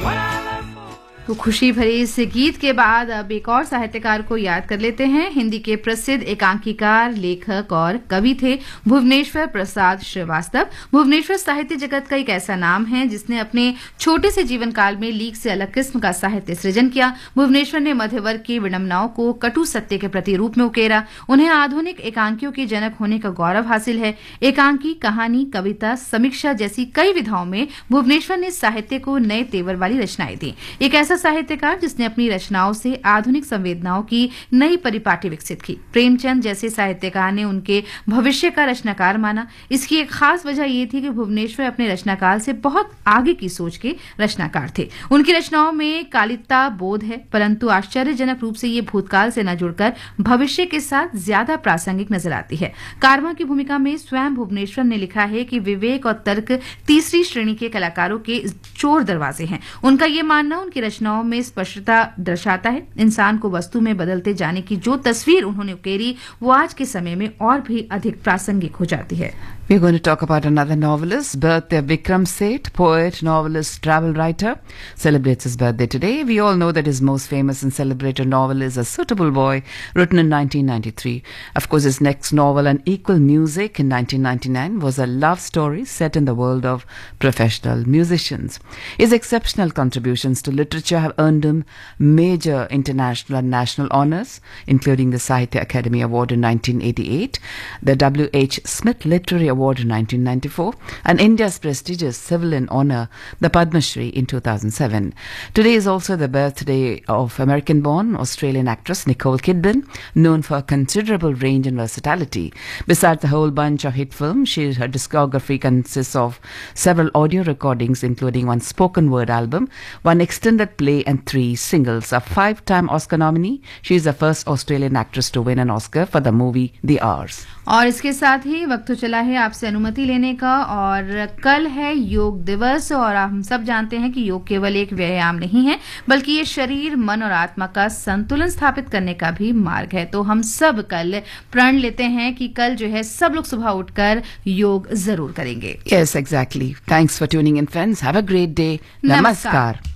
तो खुशी भरे इस गीत के बाद अब एक और साहित्यकार को याद कर लेते हैं। हिंदी के प्रसिद्ध एकांकीकार, लेखक और कवि थे भुवनेश्वर प्रसाद श्रीवास्तव। भुवनेश्वर साहित्य जगत का एक ऐसा नाम है जिसने अपने छोटे से जीवन काल में लीक से अलग किस्म का साहित्य सृजन किया। भुवनेश्वर ने मध्य वर्ग की विडंबनाओं को कटु सत्य के प्रतिरूप में उकेरा। उन्हें आधुनिक एकांकियों के जनक होने का गौरव हासिल है। एकांकी, कहानी, कविता, समीक्षा जैसी कई विधाओं में भुवनेश्वर ने साहित्य को नए तेवर वाली रचनाएं दी। एक ऐसा साहित्यकार जिसने अपनी रचनाओं से आधुनिक संवेदनाओं की नई परिपाटी विकसित की। प्रेमचंद जैसे साहित्यकार ने उनके भविष्य का रचनाकार माना। इसकी एक खास वजह यह थी कि भुवनेश्वर अपने रचनाकाल से बहुत आगे की सोच के रचनाकार थे। उनकी रचनाओं में कालिकता बोध है, परंतु आश्चर्यजनक रूप से ये भूतकाल से न जुड़कर भविष्य के साथ ज्यादा प्रासंगिक नजर आती है। कारवां की भूमिका में स्वयं भुवनेश्वर ने लिखा है कि विवेक और तर्क तीसरी श्रेणी के कलाकारों के चोर दरवाजे हैं। उनका यह मानना उनकी रचनाओं में स्पष्टता दर्शाता है। इंसान को वस्तु में बदलते जाने की जो तस्वीर उन्होंने उकेरी वो आज के समय में और भी अधिक प्रासंगिक हो जाती है। We're going to talk about another novelist, birthday of Vikram Seth, poet, novelist, travel writer, celebrates his birthday today. We all know that his most famous and celebrated novel is A Suitable Boy, written in 1993. Of course, his next novel, An Equal Music, in 1999, was a love story set in the world of professional musicians. His exceptional contributions to literature have earned him major international and national honors, including the Sahitya Academy Award in 1988, the W.H. Smith Literary Award in 1994, and India's prestigious civilian honor, the Padma Shri, in 2007. Today is also the birthday of American-born Australian actress Nicole Kidman, known for considerable range and versatility. Besides a whole bunch of hit films, her discography consists of several audio recordings, including one spoken word album, one extended play, and 3 singles. A 5-time Oscar nominee, she is the first Australian actress to win an Oscar for the movie The Hours. और इसके साथ ही वक्त तो चला है आपसे अनुमति लेने का, और कल है योग दिवस। और हम सब जानते हैं कि योग केवल एक व्यायाम नहीं है, बल्कि ये शरीर, मन और आत्मा का संतुलन स्थापित करने का भी मार्ग है। तो हम सब कल प्रण लेते हैं कि कल जो है सब लोग सुबह उठकर योग जरूर करेंगे। Yes, exactly. Thanks for tuning in, friends. Have a great day. Namaskar.